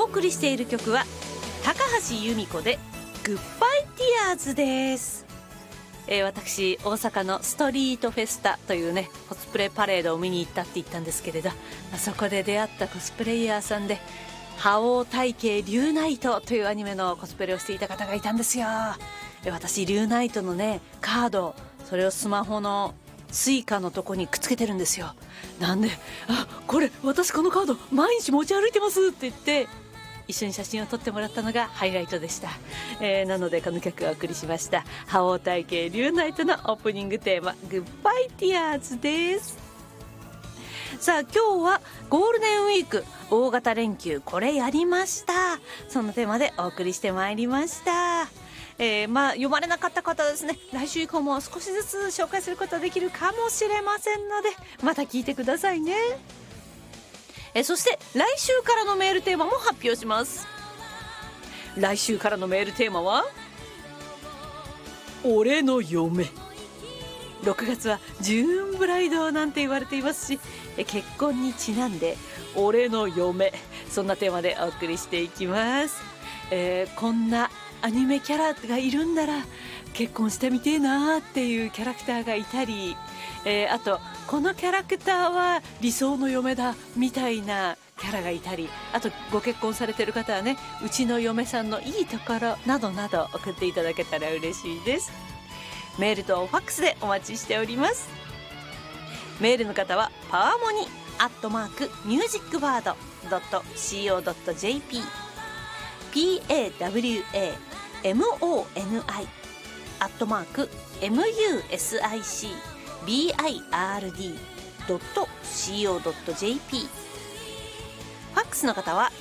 送りしている曲は高橋由美子でグッバイティアーズです。私大阪のストリートフェスタというねコスプレパレードを見に行ったって言ったんですけれど、そこで出会ったコスプレイヤーさんで覇王体系リュウナイトというアニメのコスプレをしていた方がいたんですよ。私リュウナイトのねカード、それをスマホのスイカのとこにくっつけてるんですよ。なんでこれ私このカード毎日持ち歩いてますって言って一緒に写真を撮ってもらったのがハイライトでした。なのでこの曲をお送りしました。覇王体系リュウナイトのオープニングテーマグッバイティアーズです。さあ今日はゴールデンウィーク大型連休これやりました。そのテーマでお送りしてまいりました。読まれなかった方はですね、来週以降も少しずつ紹介することができるかもしれませんのでまた聞いてくださいね。そして来週からのメールテーマも発表します。来週からのメールテーマは俺の嫁。6月はジューンブライドなんて言われていますし、結婚にちなんで俺の嫁、そんなテーマでお送りしていきます。こんなアニメキャラがいるんなら結婚してみてえなっていうキャラクターがいたり、あとこのキャラクターは理想の嫁だみたいなキャラがいたり、あとご結婚されてる方はね、うちの嫁さんのいいところなどなど送っていただけたら嬉しいです。メールとファックスでお待ちしております。メールの方はパワモニ@musicbird.co.jp PAWAMONI@musicbird.co.jp。 ファックスの方は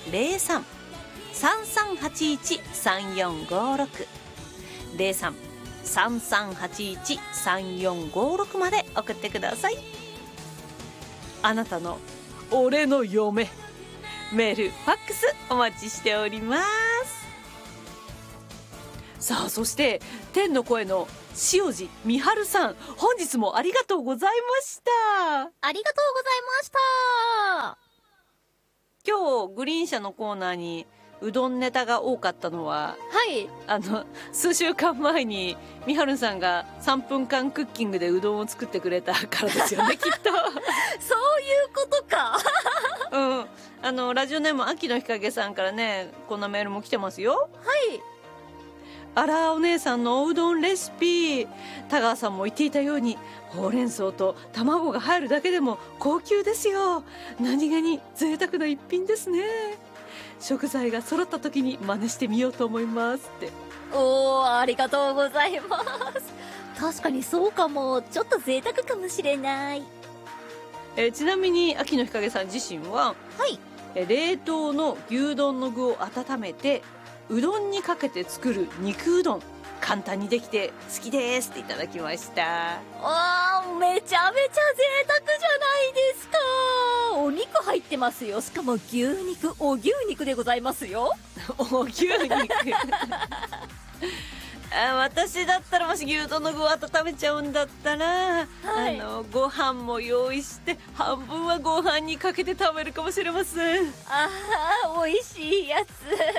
03-3381-3456 03-3381-3456 まで送ってください。あなたの俺の嫁、メールファックスお待ちしております。さあそして天の声の塩路美春さん、本日もありがとうございました。 ありがとうございました。 今日グリーン車のコーナーにうどんネタが多かったのは、 はい、 数週間前にみはるさんが3分間クッキングでうどんを作ってくれたからですよねきっとそういうことかラジオネーム秋の日陰さんからね、こんなメールも来てますよ。 はい、 あらお姉さんのおうどんレシピ、田川さんも言っていたようにほうれん草と卵が入るだけでも高級ですよ。何気に贅沢な一品ですね。食材が揃った時に真似してみようと思いますって。 おー、ありがとうございます。確かにそうかも、ちょっと贅沢かもしれない。 ちなみに秋の日陰さん自身は、 はい、 冷凍の牛丼の具を温めてうどんにかけて作る肉うどん、簡単にできて好きですっていただきました。 めちゃめちゃ贅沢じゃないですか。お肉入ってますよ。しかも牛肉、お牛肉でございますよ。 お牛肉私だったらもし牛丼の具を温めちゃうんだったら、はい、ご飯も用意して半分はご飯にかけて食べるかもしれません。 美味しいやつ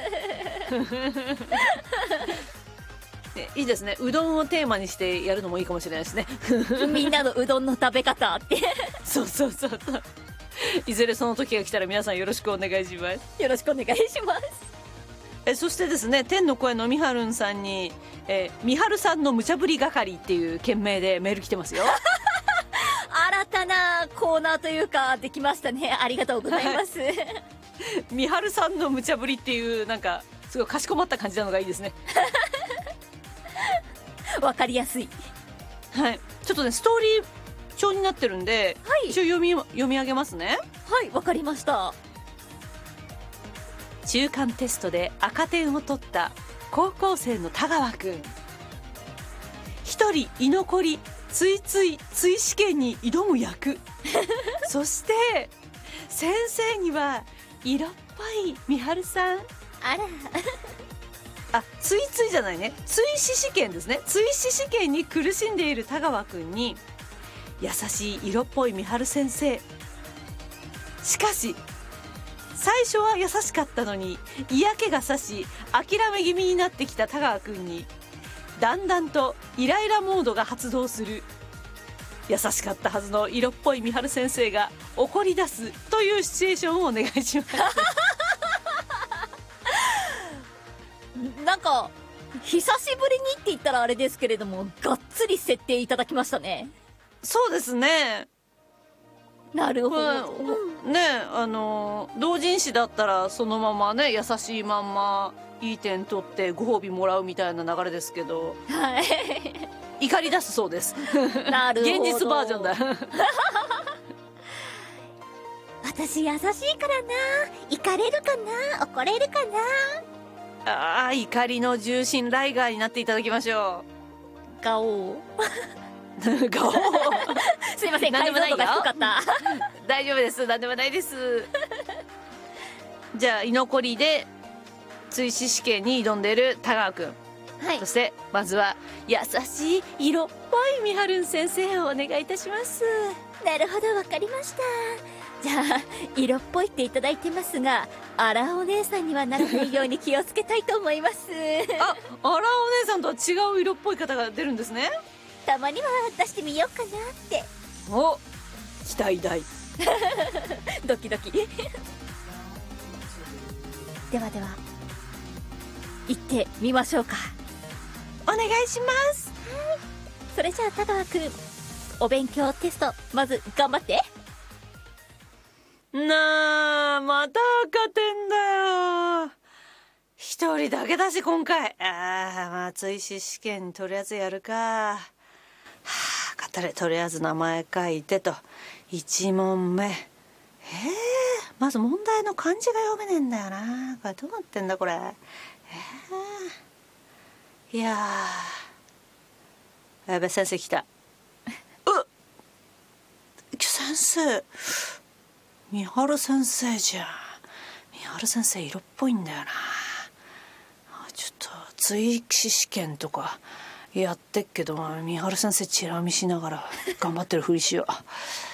いいですね。うどんをテーマにしてやるのもいいかもしれないですねみんなのうどんの食べ方ってそういずれその時が来たら皆さんよろしくお願いします。 よろしくお願いします。 そしてですね、天の声のみはるんさんに、みはるさんの無茶ぶり係っていう件名でメール来てますよ新たなコーナーというかできましたね。ありがとうございます、 みはるさんの無茶ぶりっていうなんかすごいかしこまった感じなのがいいですねわかりやすい。 はい、ちょっとねストーリー調になってるんで、はい、一応読み上げますね。 はい、わかりました。 中間テストで赤点を取った高校生の田川くん、一人居残り追試験に挑む役そして先生には色っぽいみはるさん。追じゃないね、追試試験ですね。追試試験に苦しんでいる田川くんに優しい色っぽいみはる先生。しかし最初は優しかったのに嫌気がさし諦め気味になってきた田川くんにだんだんとイライラモードが発動する優しかったはずの色っぽい美晴先生が怒り出すというシチュエーションをお願いしますなんか久しぶりにって言ったらあれですけれども、がっつり設定いただきましたね。 そうですね。 なるほど、 ね、同人誌だったらそのままね優しいまんまいい点取ってご褒美もらうみたいな流れですけど、 はい怒り出すそうです。 なるほど、 現実バージョンだ私優しいからな、怒れるかな、怒れるかな。 あー、怒りの重心ライガーになっていただきましょう。ガオーガオーすいません、解像度が低かった大丈夫です、何でもないですじゃあ居残りで追試試験に挑んでいる田川くん、 はい、 そしてまずは優しい色っぽいみはるん先生をお願いいたします。 なるほど、わかりました。じゃあ色っぽいっていただいてますが、アラお姉さんにはならないように気をつけたいと思いますあ、アラお姉さんとは違う色っぽい方が出るんですね。 たまには出してみようかなって。 お、期待大ドキドキではでは行ってみましょうか。 お願いします。 はい、それじゃあ田川くん、お勉強テストまず頑張って。 なあ、また赤点だよ。一人だけだし今回。まあ追試試験とりあえずやるか。語れ、とりあえず名前書いてと。1問目。まず問題の漢字が読めねえんだよな。これどうなってんだこれ。いやー、やべ、先生来た。先生、みはる先生じゃん。みはる先生色っぽいんだよな。ちょっと追試試験とかやってっけど、みはる先生チラ見しながら頑張ってるふりしよう。